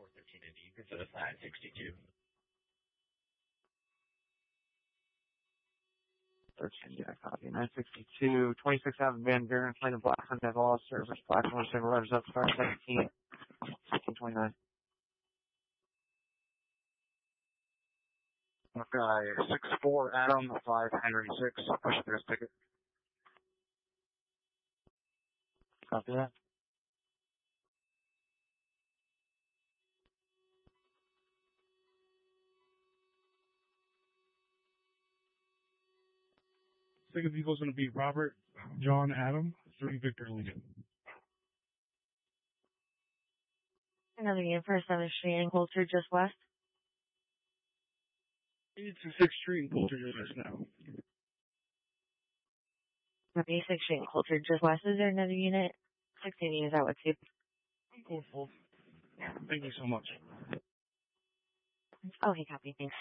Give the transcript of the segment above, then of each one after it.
13 and you can set us at 62. 13, yeah, copy. 962, 26 Avenue, Van Buren, Plane of Black Hunt, all service, Black Horse, Silver Letters up, start 17, 1629. Okay, 6-4 Adam, 5 Henry 6, push this ticket. Copy that. Second vehicle is going to be Robert John Adam, 3 Victor Lincoln. Another unit for 7th Street and Coulter just west. It's a 6th Street and Coulter just west now. Copy 6th Street and Coulter just west. Is there another unit? 16 units out with 2. Cool, full. Thank you so much. Okay, copy. Thanks.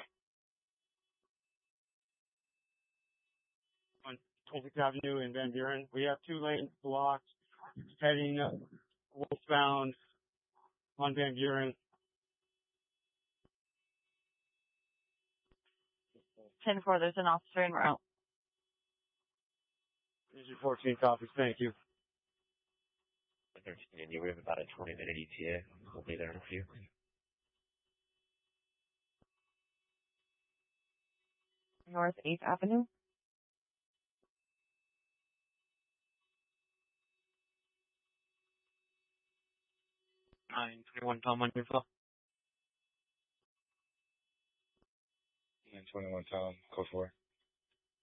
On 26th Avenue in Van Buren, we have 2 lanes blocked, heading westbound on Van Buren. 10-4, there's an officer en route. Usually 14 copies, thank you. 13 and we have about a 20-minute ETA. We'll be there in a few. North 8th Avenue. 921 Tom on your floor. 921 Tom, code 4.